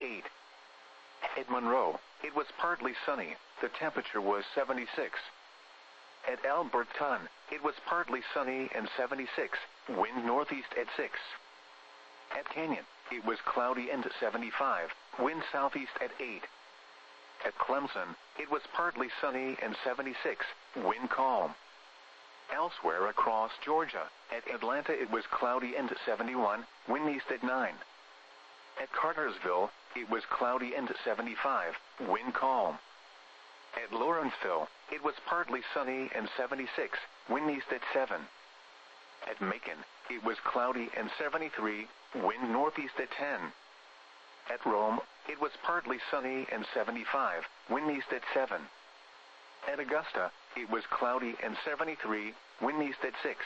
8. At Monroe, it was partly sunny, the temperature was 76. At Alberton, it was partly sunny and 76, wind northeast at 6. At Canyon, it was cloudy and 75, wind southeast at 8. At Clemson, it was partly sunny and 76, wind calm. Elsewhere across Georgia, at Atlanta it was cloudy and 71, wind east at 9. At Cartersville, it was cloudy and 75, wind calm. At Lawrenceville, it was partly sunny and 76, wind east at 7. At Macon, it was cloudy and 73, wind northeast at 10. At Rome, it was partly sunny and 75, wind east at 7. At Augusta, it was cloudy and 73, wind east at 6.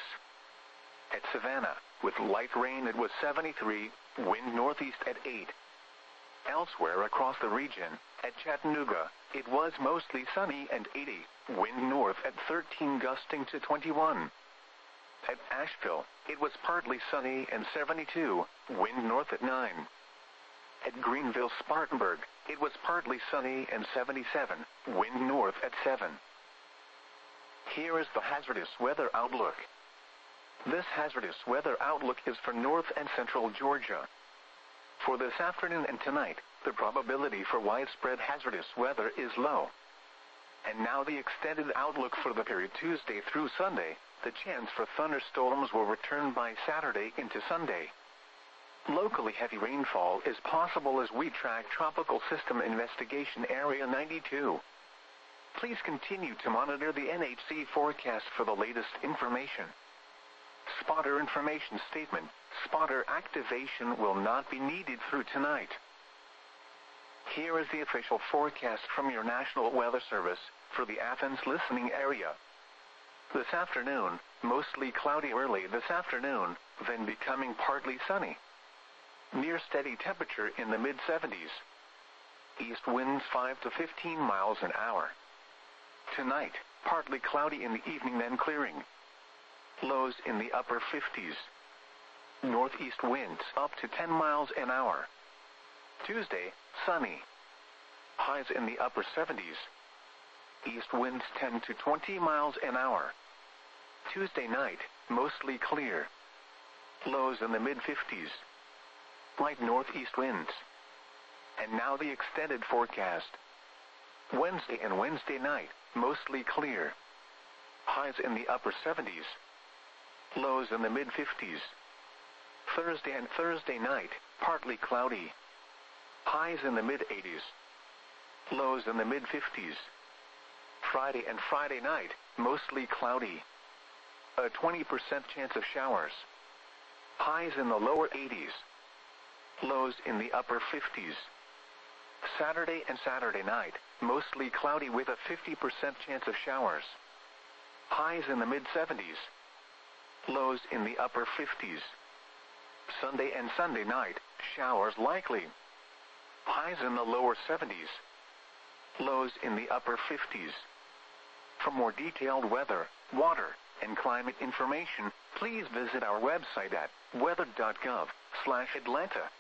At Savannah, with light rain it was 73, wind northeast at 8. Elsewhere across the region, at Chattanooga, it was mostly sunny and 80, wind north at 13 gusting to 21. At Asheville, it was partly sunny and 72, wind north at 9. At Greenville-Spartanburg, it was partly sunny and 77, wind north at 7. Here is the hazardous weather outlook. This hazardous weather outlook is for north and central Georgia. For this afternoon and tonight, the probability for widespread hazardous weather is low. And now the extended outlook for the period Tuesday through Sunday, the chance for thunderstorms will return by Saturday into Sunday. Locally heavy rainfall is possible as we track Tropical System Investigation Area 92. Please continue to monitor the NHC forecast for the latest information. Spotter information statement: spotter activation will not be needed through tonight. Here is the official forecast from your National Weather Service for the Athens listening area. This afternoon, mostly cloudy early this afternoon, then becoming partly sunny. Near steady temperature in the mid-70s. East winds 5 to 15 miles an hour. Tonight, partly cloudy in the evening then clearing. Lows in the upper 50s. Northeast winds up to 10 miles an hour. Tuesday, sunny. Highs in the upper 70s. East winds 10 to 20 miles an hour. Tuesday night, mostly clear. Lows in the mid-50s. Light northeast winds. And now the extended forecast. Wednesday and Wednesday night, mostly clear. Highs in the upper 70s. Lows in the mid-50s. Thursday and Thursday night, partly cloudy. Highs in the mid-80s. Lows in the mid-50s. Friday and Friday night, mostly cloudy. A 20% chance of showers. Highs in the lower 80s. Lows in the upper 50s. Saturday and Saturday night, mostly cloudy with a 50% chance of showers. Highs in the mid-70s. Lows in the upper 50s. Sunday and Sunday night, showers likely. Highs in the lower 70s. Lows in the upper 50s. For more detailed weather, water, and climate information, please visit our website at weather.gov/Atlanta.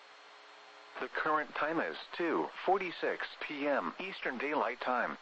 The current time is 2:46 p.m. Eastern Daylight Time.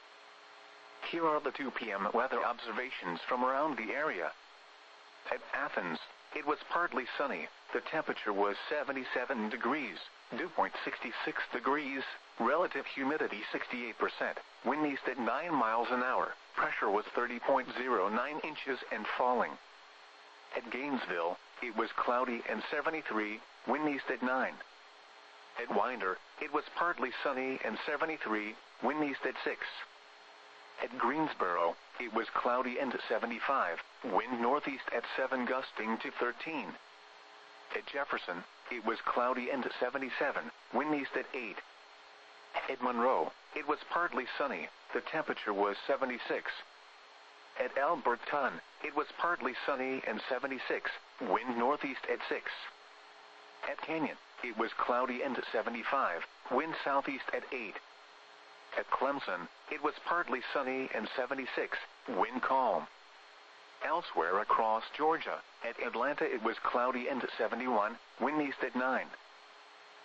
Here are the 2 p.m. weather observations from around the area. At Athens, it was partly sunny. The temperature was 77 degrees, dew point 66 degrees, relative humidity 68%, wind east at 9 miles an hour, pressure was 30.09 inches and falling. At Gainesville, it was cloudy and 73, wind east at 9. At Winder, it was partly sunny and 73, wind east at 6. At Greensboro, it was cloudy and 75, wind northeast at 7 gusting to 13. At Jefferson, it was cloudy and 77, wind east at 8. At Monroe, it was partly sunny, the temperature was 76. At Alberton, it was partly sunny and 76, wind northeast at 6. At Canyon, it was cloudy and 75, wind southeast at 8. At Clemson, it was partly sunny and 76, wind calm. Elsewhere across Georgia, at Atlanta it was cloudy and 71, wind east at 9.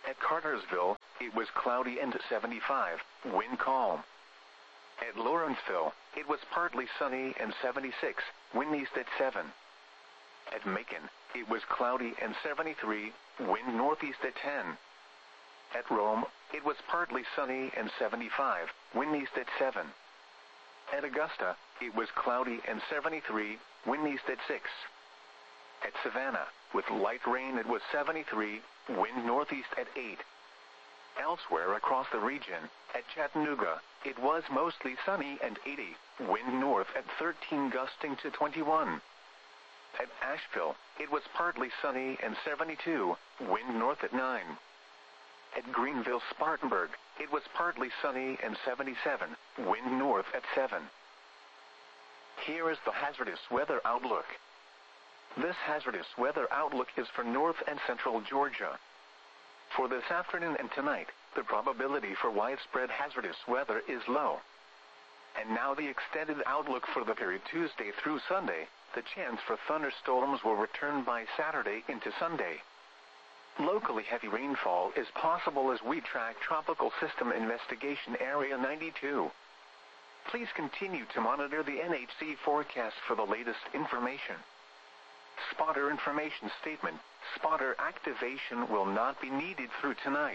At Cartersville, it was cloudy and 75, wind calm. At Lawrenceville, it was partly sunny and 76, wind east at 7. At Macon, it was cloudy and 73, wind northeast at 10. At Rome, it was partly sunny and 75, wind east at 7. At Augusta, it was cloudy and 73, wind east at 6. At Savannah, with light rain, it was 73, wind northeast at 8. Elsewhere across the region, at Chattanooga, it was mostly sunny and 80, wind north at 13 gusting to 21. At Asheville, it was partly sunny and 72, wind north at 9. At Greenville-Spartanburg, it was partly sunny and 77, wind north at 7. Here is the hazardous weather outlook. This hazardous weather outlook is for north and central Georgia. For this afternoon and tonight, the probability for widespread hazardous weather is low. And now the extended outlook for the period Tuesday through Sunday. The chance for thunderstorms will return by Saturday into Sunday. Locally heavy rainfall is possible as we track Tropical System Investigation Area 92. Please continue to monitor the NHC forecast for the latest information. Spotter information statement. Spotter activation will not be needed through tonight.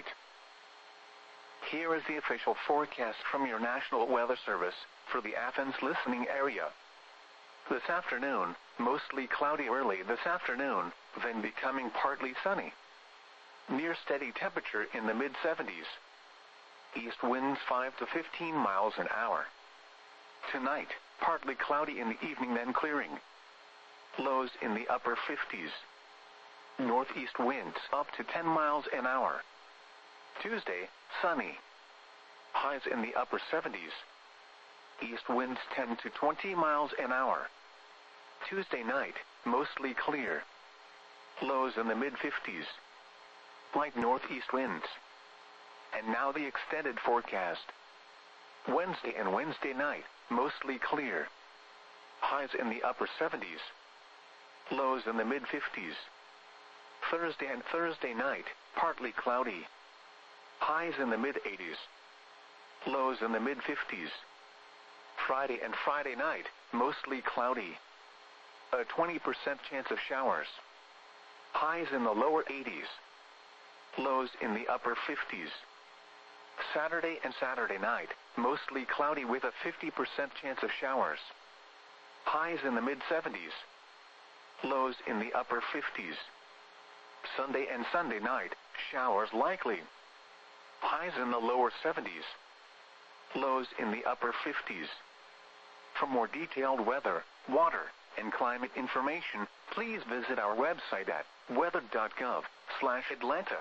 Here is the official forecast from your National Weather Service for the Athens listening area. This afternoon, mostly cloudy early this afternoon, then becoming partly sunny. Near steady temperature in the mid-70s. East winds 5 to 15 miles an hour. Tonight, partly cloudy in the evening then clearing. Lows in the upper 50s. Northeast winds up to 10 miles an hour. Tuesday, sunny. Highs in the upper 70s. East winds 10 to 20 miles an hour. Tuesday night, mostly clear. Lows in the mid-50s. Light northeast winds. And now the extended forecast. Wednesday and Wednesday night, mostly clear. Highs in the upper 70s. Lows in the mid-50s. Thursday and Thursday night, partly cloudy. Highs in the mid-80s. Lows in the mid-50s. Friday and Friday night, mostly cloudy. A 20% chance of showers. Highs in the lower 80s. Lows in the upper 50s. Saturday and Saturday night, mostly cloudy with a 50% chance of showers. Highs in the mid-70s. Lows in the upper 50s. Sunday and Sunday night, showers likely. Highs in the lower 70s. Lows in the upper 50s. For more detailed weather, water, and climate information, please visit our website at weather.gov/Atlanta.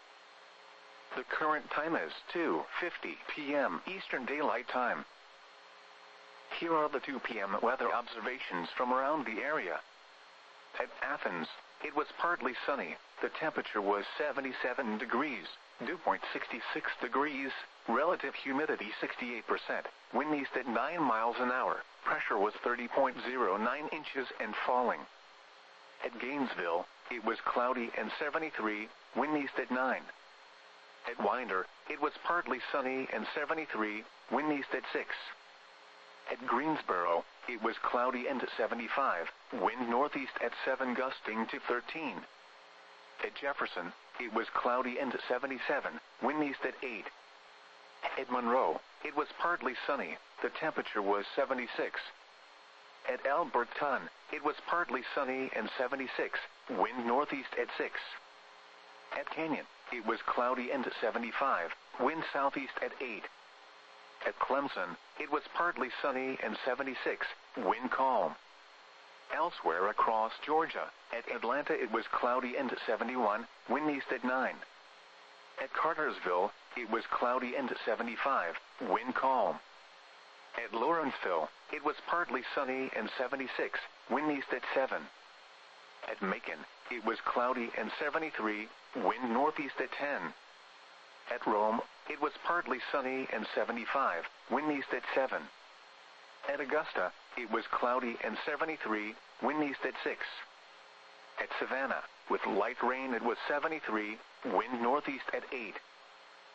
The current time is 2:50 p.m. Eastern Daylight Time. Here are the 2 p.m. weather observations from around the area. At Athens, it was partly sunny. The temperature was 77 degrees, dew point 66 degrees, relative humidity 68%, wind east at 9 miles an hour, pressure was 30.09 inches and falling. At Gainesville, it was cloudy and 73, wind east at 9. At Winder, it was partly sunny and 73, wind east at 6. At Greensboro, it was cloudy and 75, wind northeast at 7 gusting to 13. At Jefferson, it was cloudy and 77, wind east at 8. At Monroe, it was partly sunny, the temperature was 76. At Alberton, it was partly sunny and 76, wind northeast at 6. At Canyon, it was cloudy and 75, wind southeast at 8. At Clemson, it was partly sunny and 76, wind calm. Elsewhere across Georgia, at Atlanta it was cloudy and 71, wind east at 9. At Cartersville, it was cloudy and 75, wind calm. At Lawrenceville, it was partly sunny and 76, wind east at 7. At Macon, it was cloudy and 73, wind northeast at 10. At Rome, it was partly sunny and 75, wind east at 7. At Augusta, it was cloudy and 73, wind east at 6. At Savannah, with light rain it was 73, wind northeast at 8.